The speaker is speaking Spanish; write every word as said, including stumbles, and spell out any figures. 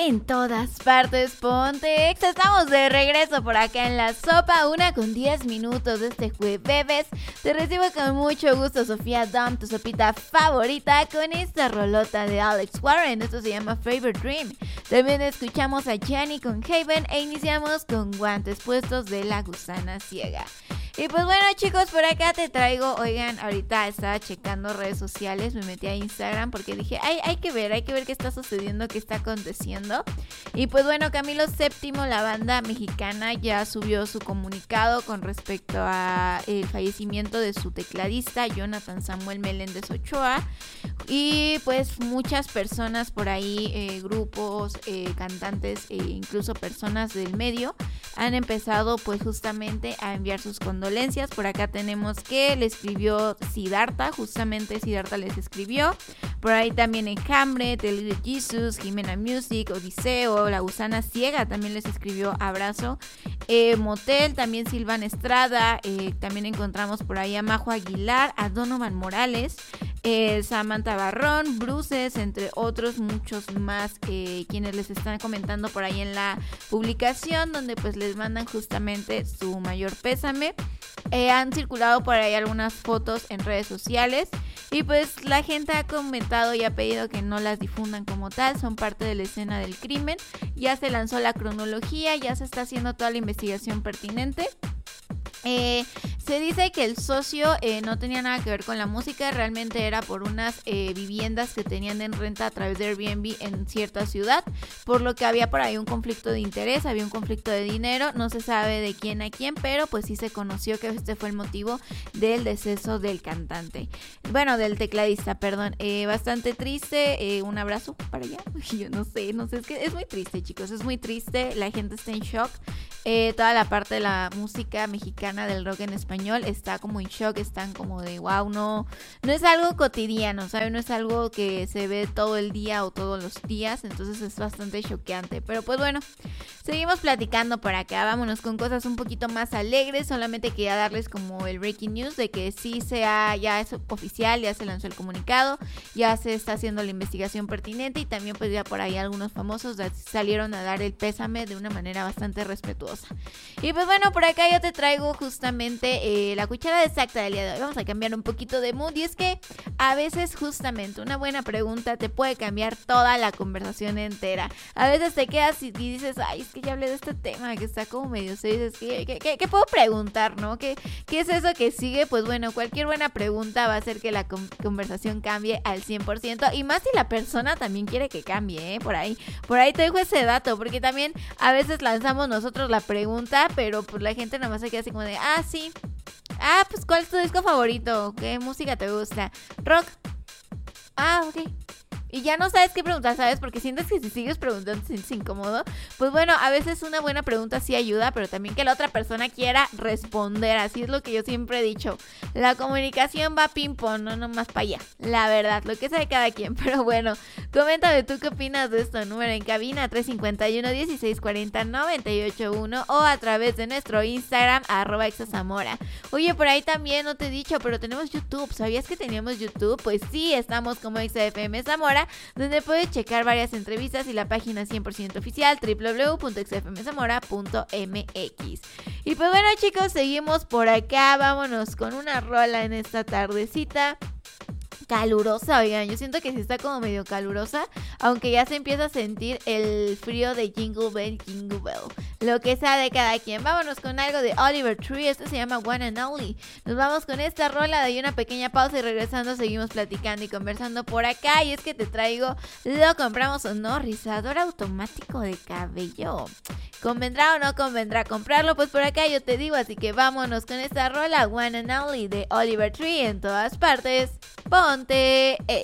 En todas partes, Pontex. Estamos de regreso por acá en la sopa, una con diez minutos de este jueves. Te recibo con mucho gusto, Sofía Dom, tu sopita favorita, con esta rolota de Alex Warren. Esto se llama Favorite Dream. También escuchamos a Gianni con Haven e iniciamos con Guantes Puestos de La Gusana Ciega. Y pues bueno, chicos, por acá te traigo, oigan, ahorita estaba checando redes sociales, me metí a Instagram porque dije, ay, hay que ver, hay que ver qué está sucediendo, qué está aconteciendo. Y pues bueno, Camilo séptimo, la banda mexicana, ya subió su comunicado con respecto a el fallecimiento de su tecladista, Jonathan Samuel Meléndez Ochoa. Y pues muchas personas por ahí, eh, grupos, eh, cantantes e incluso personas del medio han empezado pues justamente a enviar sus condolencias. Por acá tenemos que le escribió Siddhartha, justamente Siddhartha les escribió. Por ahí también Enjambre, The Little Jesus, Jimena Music, Odiseo, La Gusana Ciega también les escribió abrazo. Eh, Motel, también Silvana Estrada, eh, también encontramos por ahí a Majo Aguilar, a Donovan Morales, eh, Samantha Barrón, Bruces, entre otros muchos más, eh, quienes les están comentando por ahí en la publicación, donde pues les mandan justamente su mayor pésame. Eh, han circulado por ahí algunas fotos en redes sociales y pues la gente ha comentado y ha pedido que no las difundan como tal, son parte de la escena del crimen. Ya se lanzó la cronología, ya se está haciendo toda la investigación pertinente. Eh, se dice que el socio eh, no tenía nada que ver con la música, realmente era por unas eh, viviendas que tenían en renta a través de Airbnb en cierta ciudad, por lo que había por ahí un conflicto de interés, había un conflicto de dinero, no se sabe de quién a quién, pero pues sí se conoció que este fue el motivo del deceso del cantante, bueno, del tecladista, perdón. Eh, bastante triste, eh, un abrazo para allá. Yo no sé, no sé, es que es muy triste, chicos, es muy triste, la gente está en shock. Eh, toda la parte de la música mexicana del rock en español está como en shock, están como de wow, no, no es algo cotidiano, ¿sabes? No es algo que se ve todo el día o todos los días, entonces es bastante choqueante. Pero pues bueno, seguimos platicando por acá, vámonos con cosas un poquito más alegres. Solamente quería darles como el breaking news de que sí se ha, ya es oficial, ya se lanzó el comunicado, ya se está haciendo la investigación pertinente y también pues ya por ahí algunos famosos salieron a dar el pésame de una manera bastante respetuosa. Y pues bueno, por acá yo te traigo justamente eh, la cucharada exacta del día de hoy. Vamos a cambiar un poquito de mood y es que a veces justamente una buena pregunta te puede cambiar toda la conversación entera. A veces te quedas y dices, ay, es que ya hablé de este tema que está como medio serio, dices, ¿qué, qué, qué, qué puedo preguntar, no? ¿Qué, ¿Qué es eso que sigue? Pues bueno, cualquier buena pregunta va a hacer que la con- conversación cambie al cien por ciento y más si la persona también quiere que cambie, ¿eh? Por ahí, por ahí te dejo ese dato, porque también a veces lanzamos nosotros la pregunta, pero pues la gente nomás se queda así como de, ah, sí, ah, pues ¿cuál es tu disco favorito? ¿Qué música te gusta? Rock. Ah, ok. Y ya no sabes qué preguntar, ¿sabes? Porque sientes que si sigues preguntando es incómodo. Pues bueno, a veces una buena pregunta sí ayuda, pero también que la otra persona quiera responder. Así es lo que yo siempre he dicho. La comunicación va ping pong, no nomás para allá. La verdad, lo que sabe cada quien. Pero bueno, coméntame tú qué opinas de esto. Número en cabina tres cinco uno, dieciséis cuarenta, noventa y ocho uno o a través de nuestro Instagram, arroba exazamora. Oye, por ahí también no te he dicho, pero tenemos YouTube. ¿Sabías que teníamos YouTube? Pues sí, estamos como Exa F M Zamora, donde puedes checar varias entrevistas y la página cien por ciento oficial doble u doble u doble u punto exa f m zamora punto m x. Y pues bueno, chicos, seguimos por acá, vámonos con una rola en esta tardecita calurosa. Oigan, yo siento que sí está como medio calurosa, aunque ya se empieza a sentir el frío de Jingle Bell, Jingle Bell, lo que sea de cada quien. Vámonos con algo de Oliver Tree, esto se llama One and Only. Nos vamos con esta rola, de ahí una pequeña pausa y regresando seguimos platicando y conversando por acá. Y es que te traigo, ¿lo compramos o no? Rizador automático de cabello. ¿Convendrá o no convendrá comprarlo? Pues por acá yo te digo, así que vámonos con esta rola, One and Only de Oliver Tree, en todas partes. Ponte Exa.